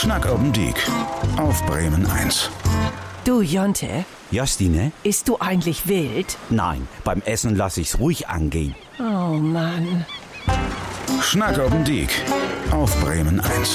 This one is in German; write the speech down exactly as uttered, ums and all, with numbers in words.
Schnack oben Diek auf Bremen eins. Du, Jonte, Justine? isst du eigentlich wild? Nein, beim Essen lass ich's ruhig angehen. Oh Mann. Schnack oben Diek auf Bremen eins.